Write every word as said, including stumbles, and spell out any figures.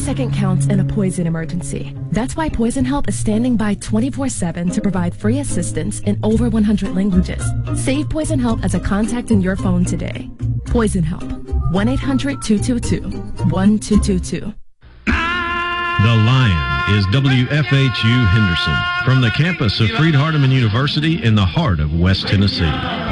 second counts in a poison emergency. That's why Poison Help is standing by twenty-four seven to provide free assistance in over one hundred languages. Save Poison Help as a contact in your phone today. Poison Help. one eight hundred two two two one two two two. The Lion is W F H U Henderson from the campus of Freed Hardeman University in the heart of West Tennessee.